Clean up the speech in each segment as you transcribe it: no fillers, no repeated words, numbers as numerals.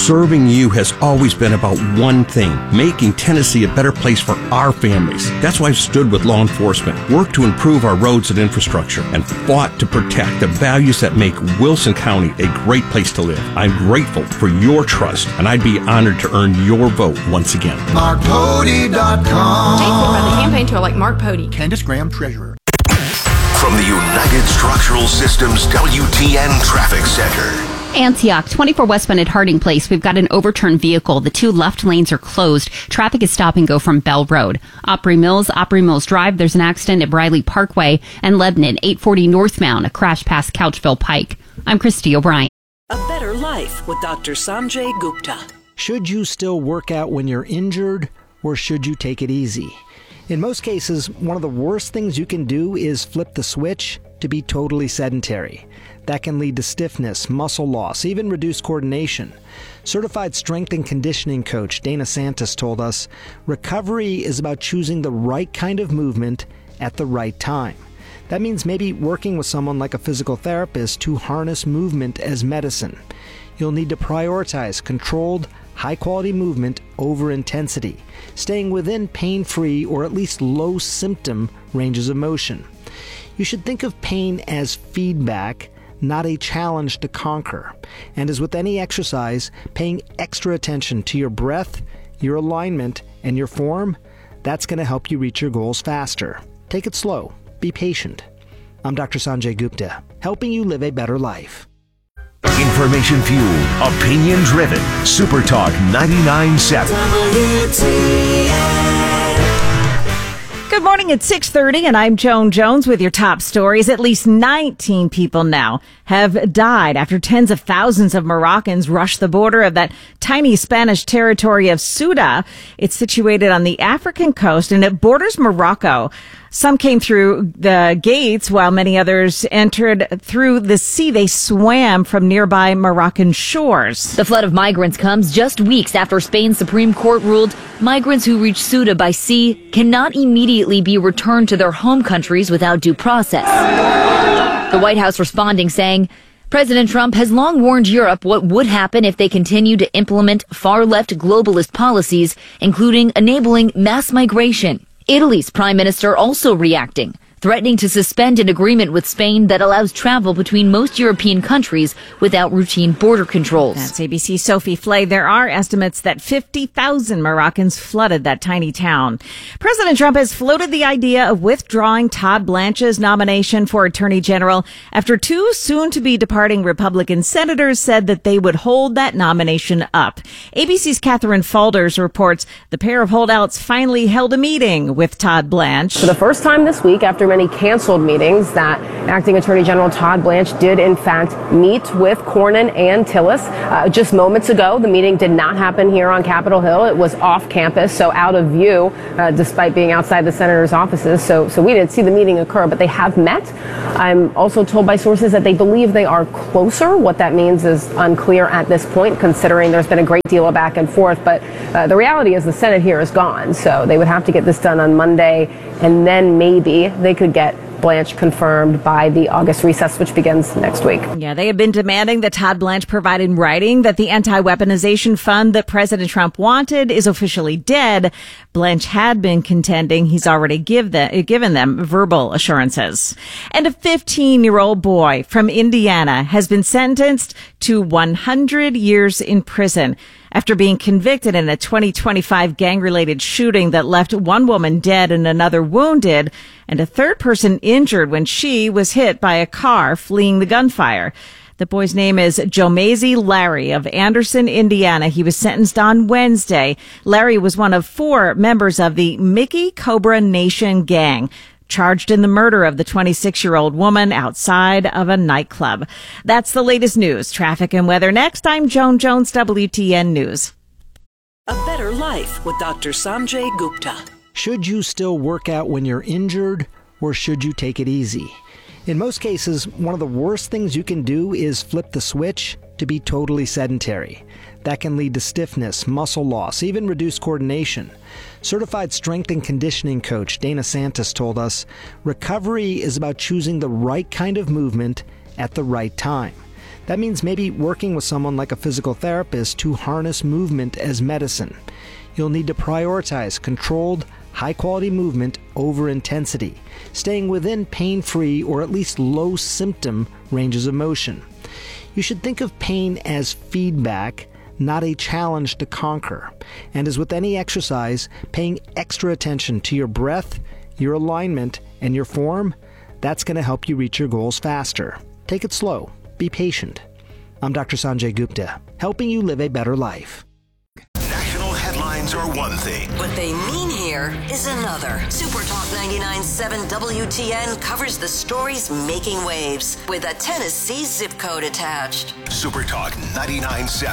Serving you has always been about one thing, making Tennessee a better place for our families. That's why I've stood with law enforcement, worked to improve our roads and infrastructure, and fought to protect the values that make Wilson County a great place to live. I'm grateful for your trust, and I'd be honored to earn your vote once again. MarkPody.com. Paid for by the campaign to elect Mark Pody. Candace Graham, Treasurer. From the United Structural Systems WTN Traffic Center. Antioch, 24 westbound at Harding Place. We've got an overturned vehicle. The two left lanes are closed. Traffic is stop and go from Bell Road. Opry Mills Drive. There's an accident at Briley Parkway and Lebanon, 840 northbound, a crash past Couchville Pike. I'm Christy O'Brien. A Better Life with Dr. Sanjay Gupta. Should you still work out when you're injured, or should you take it easy? In most cases, one of the worst things you can do is flip the switch to be totally sedentary. That can lead to stiffness, muscle loss, even reduced coordination. Certified strength and conditioning coach Dana Santos told us, recovery is about choosing the right kind of movement at the right time. That means maybe working with someone like a physical therapist to harness movement as medicine. You'll need to prioritize controlled, high-quality movement over intensity, staying within pain-free or at least low-symptom ranges of motion. You should think of pain as feedback, not a challenge to conquer. And as with any exercise, paying extra attention to your breath, your alignment, and your form, that's going to help you reach your goals faster. Take it slow. Be patient. I'm Dr. Sanjay Gupta, helping you live a better life. Information fueled, opinion driven. Super Talk 99.7. Good morning at 6:30, and I'm Joan Jones with your top stories. At least 19 people now have died after tens of thousands of Moroccans rushed the border of that tiny Spanish territory of Ceuta. It's situated on the African coast, and it borders Morocco. Some came through the gates while many others entered through the sea. They swam from nearby Moroccan shores. The flood of migrants comes just weeks after Spain's Supreme Court ruled migrants who reach Ceuta by sea cannot immediately be returned to their home countries without due process. The White House responding saying, President Trump has long warned Europe what would happen if they continue to implement far-left globalist policies, including enabling mass migration. Italy's prime minister also reacting, threatening to suspend an agreement with Spain that allows travel between most European countries without routine border controls. That's ABC's Sophie Flay. There are estimates that 50,000 Moroccans flooded that tiny town. President Trump has floated the idea of withdrawing Todd Blanche's nomination for Attorney General after two soon-to-be departing Republican senators said that they would hold that nomination up. ABC's Catherine Falders reports the pair of holdouts finally held a meeting with Todd Blanche. For the first time this week, after many canceled meetings, that acting Attorney General Todd Blanche did in fact meet with Cornyn and Tillis. Just moments ago, the meeting did not happen here on Capitol Hill. It was off campus, so out of view, despite being outside the senators' offices. So we didn't see the meeting occur, but they have met. I'm also told by sources that they believe they are closer. What that means is unclear at this point, considering there's been a great deal of back and forth. But the reality is the Senate here is gone, so they would have to get this done on Monday, and then maybe they could get Blanche confirmed by the August recess, which begins next week. Yeah, they have been demanding that Todd Blanche provide in writing that the anti-weaponization fund that President Trump wanted is officially dead. Blanche had been contending he's already given them verbal assurances. And a 15-year-old boy from Indiana has been sentenced to 100 years in prison after being convicted in a 2025 gang-related shooting that left one woman dead and another wounded, and a third person injured when she was hit by a car fleeing the gunfire. The boy's name is Jomazy Larry of Anderson, Indiana. He was sentenced on Wednesday. Larry was one of 4 members of the Mickey Cobra Nation gang, charged in the murder of the 26-year-old woman outside of a nightclub. That's the latest news. Traffic and weather next. I'm Joan Jones, WTN News. A Better Life with Dr. Sanjay Gupta. Should you still work out when you're injured, or should you take it easy? In most cases, one of the worst things you can do is flip the switch to be totally sedentary. That can lead to stiffness, muscle loss, even reduced coordination. Certified strength and conditioning coach Dana Santos told us, recovery is about choosing the right kind of movement at the right time. That means maybe working with someone like a physical therapist to harness movement as medicine. You'll need to prioritize controlled, high-quality movement over intensity, staying within pain-free or at least low-symptom ranges of motion. You should think of pain as feedback, not a challenge to conquer. And as with any exercise, paying extra attention to your breath, your alignment, and your form, that's going to help you reach your goals faster. Take it slow. Be patient. I'm Dr. Sanjay Gupta, helping you live a better life. National headlines are one thing. What they mean here is another. Super Talk 99.7 WTN covers the stories making waves with a Tennessee zip code attached. Super Talk 99.7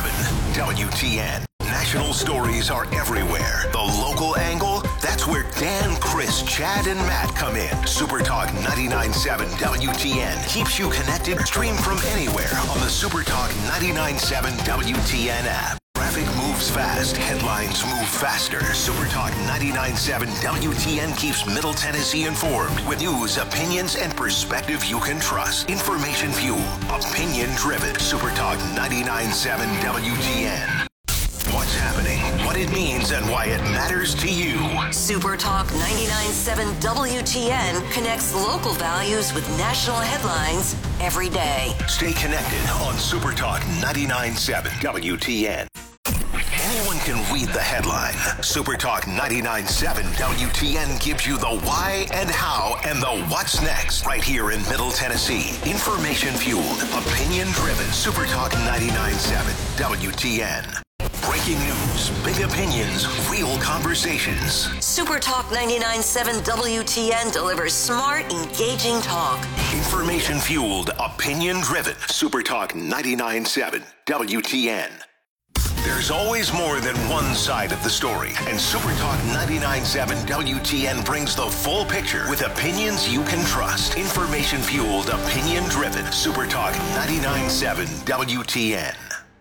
WTN. National stories are everywhere. The local angle, that's where Dan, Chris, Chad, and Matt come in. Super Talk 99.7 WTN keeps you connected. Stream from anywhere on the Super Talk 99.7 WTN app. Traffic moves fast. Headlines move faster. Super Talk 99.7 WTN keeps Middle Tennessee informed with news, opinions, and perspective you can trust. Information fueled, opinion driven. Super Talk 99.7 WTN. What's happening, what it means, and why it matters to you. Super Talk 99.7 WTN connects local values with national headlines every day. Stay connected on Super Talk 99.7 WTN. Anyone can read the headline. Super Talk 99.7 WTN gives you the why and how and the what's next right here in Middle Tennessee. Information fueled, opinion driven. Super Talk 99.7 WTN. Breaking news, big opinions, real conversations. Super Talk 99.7 WTN delivers smart, engaging talk. Information fueled, opinion driven. Super Talk 99.7 WTN. There's always more than one side of the story, and Super Talk 99.7 WTN brings the full picture with opinions you can trust. Information fueled, opinion driven. Super Talk 99.7 WTN.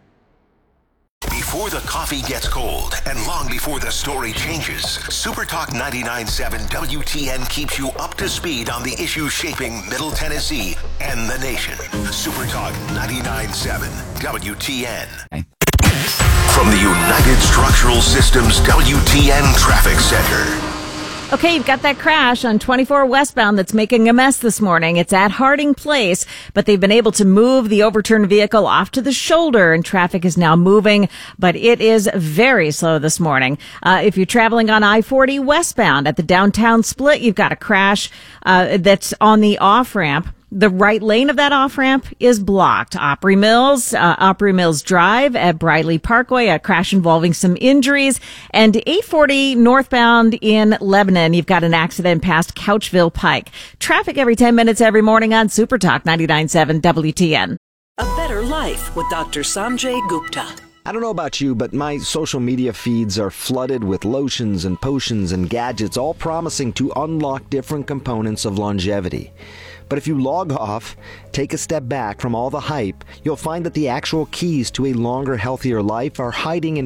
Before the coffee gets cold and long before the story changes, Super Talk 99.7 WTN keeps you up to speed on the issues shaping Middle Tennessee and the nation. Super Talk 99.7 WTN. From the United Structural Systems WTN Traffic Center. Okay, you've got that crash on 24 westbound that's making a mess this morning. It's at Harding Place, but they've been able to move the overturned vehicle off to the shoulder, and traffic is now moving, but it is very slow this morning. If you're traveling on I-40 westbound at the downtown split, you've got a crash that's on the off-ramp. The right lane of that off-ramp is blocked. Opry Mills Drive at Briley Parkway, a crash involving some injuries. And 840 northbound in Lebanon, you've got an accident past Couchville Pike. Traffic every 10 minutes every morning on Super Talk 99.7 WTN. A better life with Dr. Sanjay Gupta. I don't know about you, but my social media feeds are flooded with lotions and potions and gadgets, all promising to unlock different components of longevity. But if you log off, take a step back from all the hype, you'll find that the actual keys to a longer, healthier life are hiding in